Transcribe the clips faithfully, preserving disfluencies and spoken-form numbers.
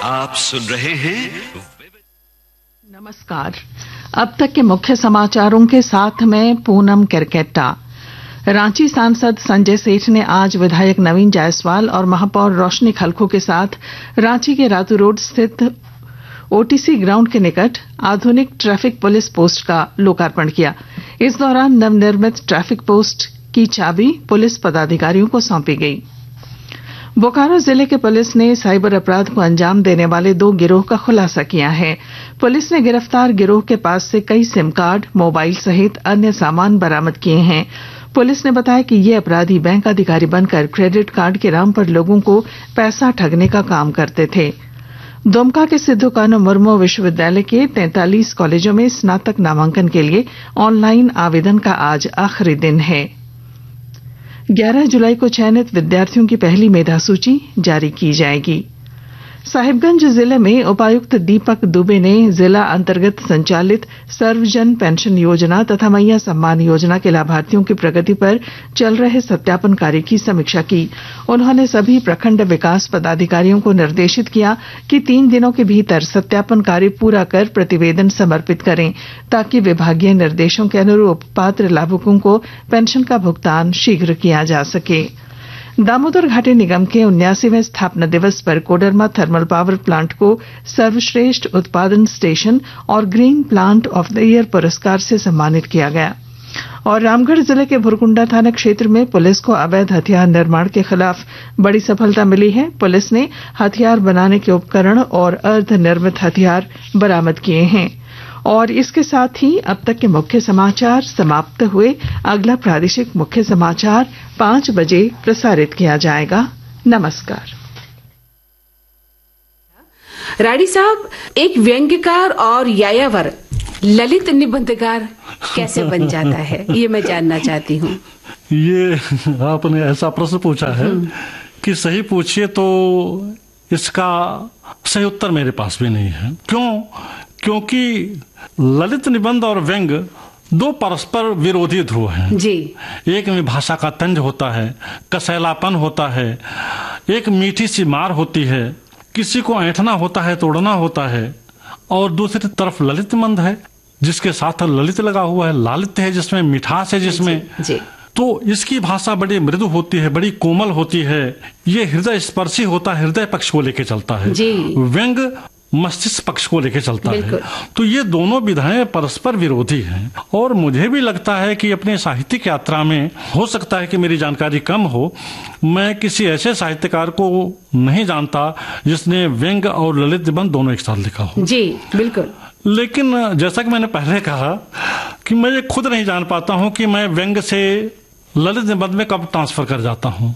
आप सुन रहे हैं। नमस्कार। अब तक के मुख्य समाचारों के साथ में पूनम केरकेट्टा। रांची सांसद संजय सेठ ने आज विधायक नवीन जायसवाल और महापौर रोशनी खलखो के साथ रांची के रातू रोड स्थित ओटीसी ग्राउंड के निकट आधुनिक ट्रैफिक पुलिस पोस्ट का लोकार्पण किया। इस दौरान नवनिर्मित ट्रैफिक पोस्ट की चाबी पुलिस पदाधिकारियों को सौंपी गई। बोकारो जिले के पुलिस ने साइबर अपराध को अंजाम देने वाले दो गिरोह का खुलासा किया है। पुलिस ने गिरफ्तार गिरोह के पास से कई सिम कार्ड, मोबाइल सहित अन्य सामान बरामद किए हैं। पुलिस ने बताया कि ये अपराधी बैंक अधिकारी बनकर क्रेडिट कार्ड के नाम पर लोगों को पैसा ठगने का काम करते थे। दुमका के सिद्धू कान्हू मुर्मू विश्वविद्यालय के तैंतालीस कॉलेजों में स्नातक नामांकन के लिए ऑनलाइन आवेदन का आज आखिरी दिन है। ग्यारह जुलाई को चयनित विद्यार्थियों की पहली मेधा सूची जारी की जाएगी। साहिबगंज जिले में उपायुक्त दीपक दुबे ने जिला अंतर्गत संचालित सर्वजन पेंशन योजना तथा मैया सम्मान योजना के लाभार्थियों की प्रगति पर चल रहे सत्यापन कार्य की समीक्षा की। उन्होंने सभी प्रखंड विकास पदाधिकारियों को निर्देशित किया कि तीन दिनों के भीतर सत्यापन कार्य पूरा कर प्रतिवेदन समर्पित करें, ताकि विभागीय निर्देशों के अनुरूप पात्र लाभुकों को पेंशन का भुगतान शीघ्र किया जा सके। दामोदर घाटी निगम के उन्यासीवें स्थापना दिवस पर कोडरमा थर्मल पावर प्लांट को सर्वश्रेष्ठ उत्पादन स्टेशन और green plant of the year पुरस्कार से सम्मानित किया गया। और रामगढ़ जिले के भुरकुंडा थाना क्षेत्र में पुलिस को अवैध हथियार निर्माण के खिलाफ बड़ी सफलता मिली है। पुलिस ने हथियार बनाने के उपकरण और अर्ध निर्मित हथियार बरामद किए हैं। और इसके साथ ही अब तक के मुख्य समाचार समाप्त हुए। अगला प्रादेशिक मुख्य समाचार पांच बजे प्रसारित किया जाएगा। नमस्कार। राडी साहब, एक व्यंग्यकार और यायावर ललित निबंधकार कैसे बन जाता है, ये मैं जानना चाहती हूँ। ये आपने ऐसा प्रश्न पूछा है कि सही पूछिए तो इसका सही उत्तर मेरे पास भी नहीं है। क्यों? क्योंकि ललित निबंध और व्यंग्य दो परस्पर विरोधी ध्रुव हैं जी। एक में भाषा का तंज होता है, कसैलापन होता है, एक मीठी सी मार होती है, किसी को ऐंठना होता है, तोड़ना होता है। और दूसरी तरफ ललित निबंध है जिसके साथ ललित लगा हुआ है, लालित्य है जिसमें मिठास है, जिसमें जी, जी। तो इसकी भाषा बड़ी मृदु होती है, बड़ी कोमल होती है। ये हृदय स्पर्शी होता है, हृदय पक्ष को लेके चलता है। व्यंग्य मस्तिष्क पक्ष को लेके चलता है। तो ये दोनों विधाएं परस्पर विरोधी हैं। और मुझे भी लगता है कि अपने साहित्यिक यात्रा में, हो सकता है कि मेरी जानकारी कम हो, मैं किसी ऐसे साहित्यकार को नहीं जानता जिसने व्यंग्य और ललित निबंध दोनों एक साथ लिखा हो। जी बिल्कुल। लेकिन जैसा कि मैंने पहले कहा कि मैं ये खुद नहीं जान पाता हूँ कि मैं व्यंग्य से ललित निबंध में कब ट्रांसफर कर जाता हूँ,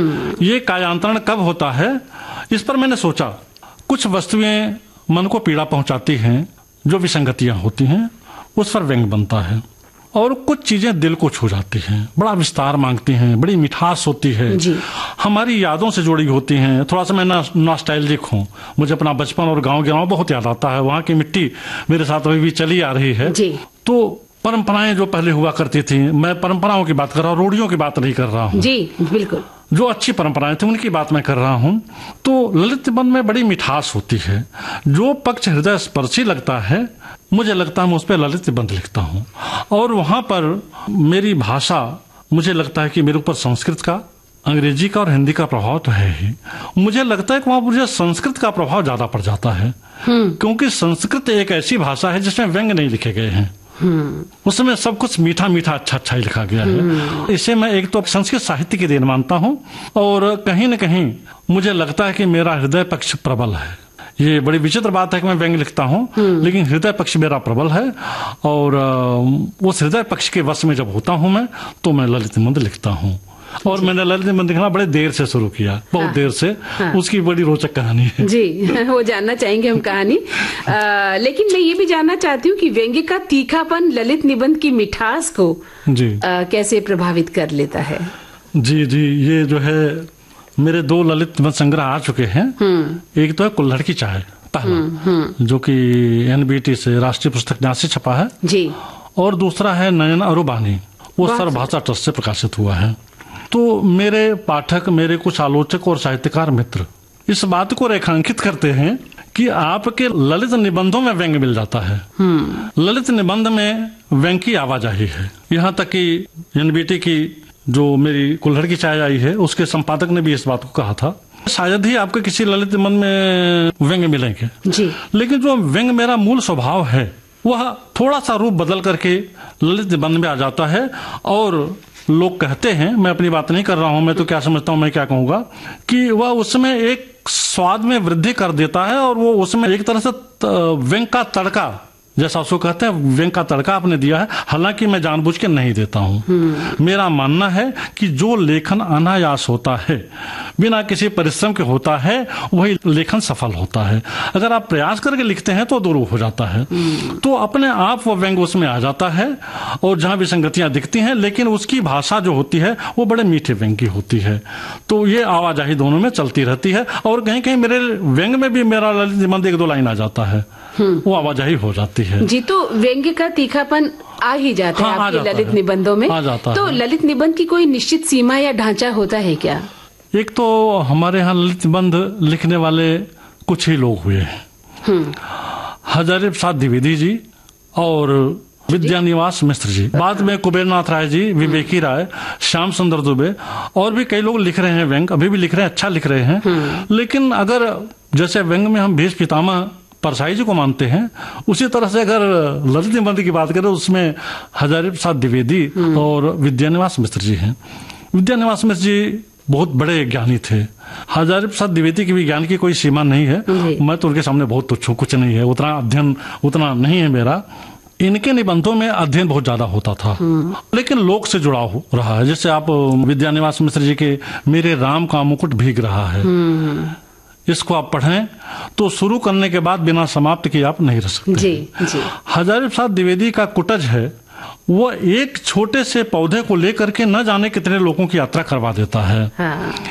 ये कायांतरण कब होता है। इस पर मैंने सोचा। कुछ वस्तुएं मन को पीड़ा पहुंचाती हैं, जो विसंगतियां होती हैं, उस पर व्यंग्य बनता है। और कुछ चीजें दिल को छू जाती हैं, बड़ा विस्तार मांगती हैं, बड़ी मिठास होती है, हमारी यादों से जुड़ी होती हैं। थोड़ा सा मैं नॉस्टैल्जिक हूँ, मुझे अपना बचपन और गांव गांव बहुत याद आता है। वहाँ की मिट्टी मेरे साथ अभी भी चली आ रही है। तो परंपराएं जो पहले हुआ करती थी, मैं परंपराओं की बात कर रहा हूँ, रूढ़ियों की बात नहीं कर रहा हूँ। जी बिल्कुल। जो अच्छी परंपराएं थी उनकी बात मैं कर रहा हूँ। तो ललित निबंध में बड़ी मिठास होती है। जो पक्ष हृदय स्पर्शी लगता है, मुझे लगता है मैं उस पर ललित निबंध लिखता हूँ। और वहां पर मेरी भाषा, मुझे लगता है कि मेरे ऊपर संस्कृत का, अंग्रेजी का और हिंदी का प्रभाव तो है ही। मुझे लगता है कि वहां मुझे संस्कृत का प्रभाव ज्यादा पड़ जाता है, क्योंकि संस्कृत एक ऐसी भाषा है जिसमें व्यंग्य नहीं लिखे गए हैं। उसमें सब कुछ मीठा मीठा अच्छा अच्छा ही लिखा गया है। इसे मैं एक तो संस्कृत साहित्य की देन मानता हूँ, और कहीं न कहीं मुझे लगता है कि मेरा हृदय पक्ष प्रबल है। ये बड़ी विचित्र बात है कि मैं व्यंग्य लिखता हूँ, लेकिन हृदय पक्ष मेरा प्रबल है। और उस हृदय पक्ष के वश में जब होता हूँ मैं, तो मैं ललित निबंध लिखता हूँ। और मैंने ललित निबंध लिखना बड़े देर से शुरू किया, बहुत हाँ, देर से हाँ, उसकी बड़ी रोचक कहानी है जी। वो जानना चाहेंगे हम कहानी। आ, लेकिन मैं ये भी जानना चाहती हूँ कि व्यंग्य का तीखापन ललित निबंध की मिठास को जी आ, कैसे प्रभावित कर लेता है। जी जी, ये जो है मेरे दो ललित निबंध संग्रह आ चुके हैं। एक तो है कुल्हड़ की चाय पहला, जो कि एनबीटी से राष्ट्रीय पुस्तक न्यास से छपा है जी, और दूसरा है नयन अरुबानी, वो सर्वभाषा ट्रस्ट से प्रकाशित हुआ है। तो मेरे पाठक, मेरे कुछ आलोचक और साहित्यकार मित्र इस बात को रेखांकित करते हैं कि आपके ललित निबंधों में व्यंग मिल जाता है। ललित निबंध में व्यंग की आवाजाही है। यहाँ तक कि एनबीटी की जो मेरी कुल्हड़ की चाय आई है उसके संपादक ने भी इस बात को कहा था, शायद ही आपके किसी ललित निबंध में व्यंग मिलेंगे जी। लेकिन जो व्यंग मेरा मूल स्वभाव है वह थोड़ा सा रूप बदल करके ललित निबंध में आ जाता है। और लोग कहते हैं, मैं अपनी बात नहीं कर रहा हूं, मैं तो क्या समझता हूं, मैं क्या कहूंगा कि वह उसमें एक स्वाद में वृद्धि कर देता है और वो उसमें एक तरह से व्यंग का तड़का, जैसा उसको कहते हैं, व्यंग का तड़का आपने दिया है। हालांकि मैं जानबूझ के नहीं देता हूं। मेरा मानना है कि जो लेखन अनायास होता है, बिना किसी परिश्रम के होता है, वही लेखन सफल होता है। अगर आप प्रयास करके लिखते हैं तो दुरूह हो जाता है। तो अपने आप वो व्यंग उसमें आ जाता है और जहां भी संगतियां दिखती हैं, लेकिन उसकी भाषा जो होती है वो बड़े मीठे व्यंग की होती है। तो ये आवाजाही दोनों में चलती रहती है और कहीं कहीं मेरे व्यंग में भी मेरा ललित निबंध एक दो लाइन आ जाता है, वो आवाजाही हो जाती है जी। तो व्यंग्य का तीखापन आ ही जाता हाँ, है आपके ललित निबंधों में। आ जाता तो है। ललित निबंध की कोई निश्चित सीमा या ढांचा होता है क्या? एक तो हमारे यहाँ ललित निबंध लिखने वाले कुछ ही लोग हुए हैं, हजारी प्रसाद द्विवेदी जी और विद्यानिवास मिश्र जी, बाद में कुबेरनाथ राय जी, विवेकी राय, श्याम सुंदर दुबे और भी कई लोग लिख रहे हैं व्यंग, अभी भी लिख रहे हैं, अच्छा लिख रहे हैं। लेकिन अगर जैसे व्यंग में हम भीष्म पितामह परसाई जी को मानते हैं, उसी तरह से अगर ललित निबंध की बात करें उसमें हजारी प्रसाद द्विवेदी और विद्यानिवास मिश्र जी हैं। विद्यानिवास मिश्र जी बहुत बड़े ज्ञानी थे। हजारी प्रसाद द्विवेदी की भी ज्ञान की कोई सीमा नहीं है। मैं तो उनके सामने बहुत तुच्छ हूं, कुछ नहीं है, उतना अध्ययन उतना नहीं है मेरा। इनके निबंधों में अध्ययन बहुत ज्यादा होता था, लेकिन लोक से जुड़ा हो रहा है। जैसे आप विद्यानिवास मिश्र जी के मेरे राम का मुकुट भीग रहा है, इसको आप पढ़ें तो शुरू करने के बाद बिना समाप्त किए आप नहीं रह सकते। जी, जी। हजारी प्रसाद द्विवेदी का कुटज है, वो एक छोटे से पौधे को लेकर के न जाने कितने लोगों की यात्रा करवा देता है। हाँ।